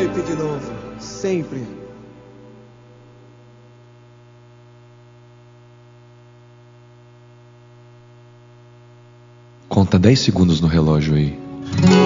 noite de novo, sempre. Conta 10 segundos no relógio aí.